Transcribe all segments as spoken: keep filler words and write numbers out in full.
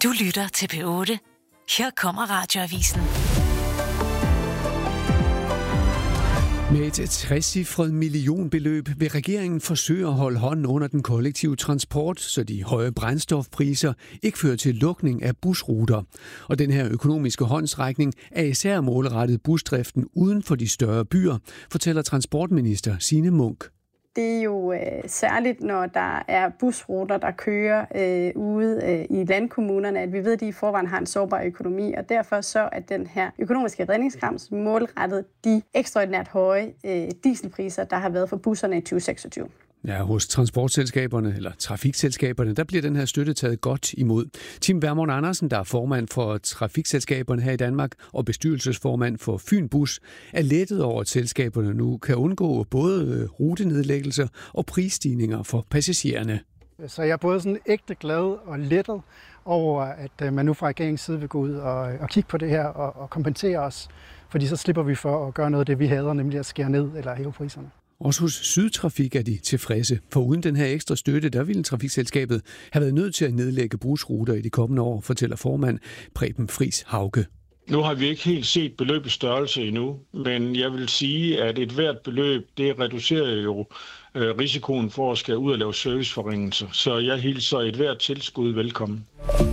Du lytter til P otte. Her kommer Radioavisen. Med et trecifret millionbeløb vil regeringen forsøge at holde hånden under den kollektive transport, så de høje brændstofpriser ikke fører til lukning af busruter. Og den her økonomiske håndsrækning er især målrettet busdriften uden for de større byer, fortæller transportminister Signe Munk. Det er jo øh, særligt, når der er busruter, der kører øh, ude øh, i landkommunerne, at vi ved, at de i forvejen har en sårbar økonomi, og derfor så er den her økonomiske redningskrams målrettet de ekstraordinært høje øh, dieselpriser, der har været for busserne i tyve seksogtyve. Ja, hos transportselskaberne, eller trafikselskaberne, der bliver den her støtte taget godt imod. Tim Vermund Andersen, der er formand for trafikselskaberne her i Danmark og bestyrelsesformand for Fyn Bus, er lettet over, at selskaberne nu kan undgå både rutenedlæggelser og prisstigninger for passagererne. Så jeg er både sådan ægte glad og lettet over, at man nu fra regeringens side vil gå ud og, og kigge på det her og, og kompensere os, fordi så slipper vi for at gøre noget af det, vi hader, nemlig at skære ned eller hæve priserne. Også hos Sydtrafik er de tilfredse, for uden den her ekstra støtte, der ville trafikselskabet have været nødt til at nedlægge busruter i de kommende år, fortæller formand Preben Friis Hauge. Nu har vi ikke helt set beløbets størrelse endnu, men jeg vil sige, at et hvert beløb, det reducerer jo øh, risikoen for at skal ud og lave serviceforringelser. Så jeg hilser et hvert tilskud velkommen.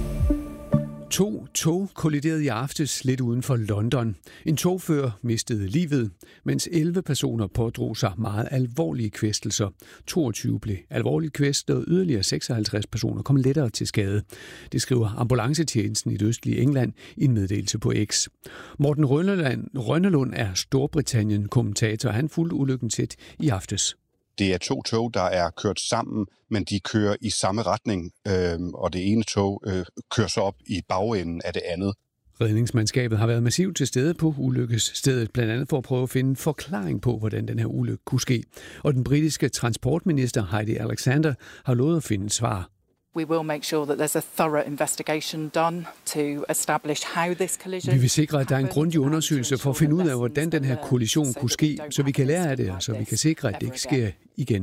To tog kolliderede i aftes lidt uden for London. En togfører mistede livet, mens elleve personer pådrog sig meget alvorlige kvæstelser. toogtyve blev alvorligt kvæstet, og yderligere seksoghalvtreds personer kom lettere til skade. Det skriver ambulancetjenesten i det østlige England i en meddelelse på X. Morten Rønnelund er Storbritannien-kommentator. Han fulgte ulykken tæt i aftes. Det er to tog, der er kørt sammen, men de kører i samme retning, øh, og det ene tog øh, kører så op i bagenden af det andet. Redningsmandskabet har været massivt til stede på ulykkesstedet, blandt andet for at prøve at finde forklaring på, hvordan den her ulykke kunne ske. Og den britiske transportminister Heidi Alexander har lovet at finde svar. We will make sure that there's a thorough investigation done to establish how this collision. Vi vil sikre, at der er en grundig undersøgelse for at finde ud af, hvordan den her kollision kunne ske, så vi kan lære af det, og så vi kan sikre, at det ikke sker igen.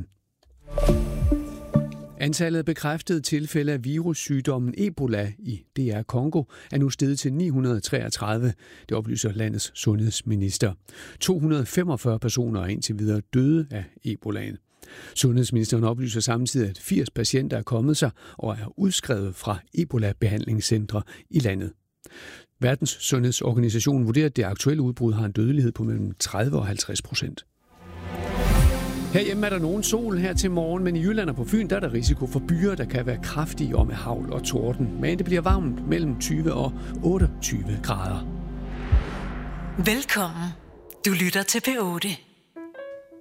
Antallet af bekræftede tilfælde af virussygdommen Ebola i D R Congo er nu steget til ni hundrede og treogtredive. Det oplyser landets sundhedsminister. to hundrede og femogfyrre personer er indtil videre døde af Ebolaen. Sundhedsministeren oplyser samtidig, at firs patienter er kommet sig og er udskrevet fra Ebola-behandlingscentre i landet. Verdens Sundhedsorganisation vurderer, at det aktuelle udbrud har en dødelighed på mellem tredive og halvtreds procent. Herhjemme er der nogen sol her til morgen, men i Jylland og på Fyn der er der risiko for byer, der kan være kraftige og med hagl og torden. Men det bliver varmt mellem tyve og otteogtyve grader. Velkommen. Du lytter til P otte.